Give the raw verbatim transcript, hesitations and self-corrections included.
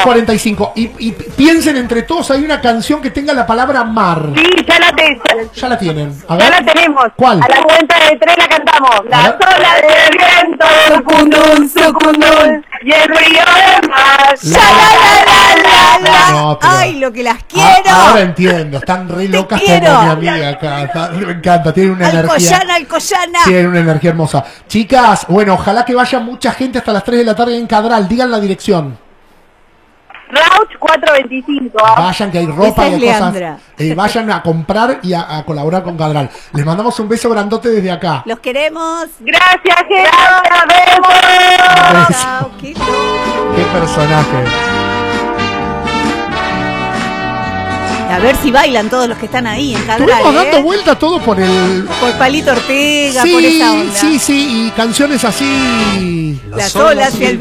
cuarenta y cinco. Y, y piensen entre todos, hay una canción que tenga la palabra mar. Sí, ya la, te, ya la tienen. A ya ver. la tenemos. ¿Cuál? A la cuenta de tres la cantamos. Las olas del viento, sucundún, sucundún, y el río del mar. La, la, la, la, la. No, pero- Ay, lo que las quiero. Ah, ahora entiendo, están re Te locas quiero. como mi amiga acá. Está- me encanta, tienen una energía. Alcoyana, Alcoyana. Tienen una energía hermosa. Chicas, bueno, ojalá que vaya mucha gente hasta las tres de la tarde en Cadral. Digan la dirección. Rauch cuatrocientos veinticinco. Vayan, que hay ropa Esa y es hay cosas. Leandra. Eh, vayan a comprar y a, a colaborar con Cadral. Les mandamos un beso grandote desde acá. Los queremos. Gracias, Gerardo. Nos vemos. Beso. Chao, qué Qué personaje. A ver si bailan todos los que están ahí en Cadral, Estuvimos ¿eh? dando vuelta todo por el. Por Palito Ortega, Sí, por esa onda. sí, sí, y canciones así. Las olas y el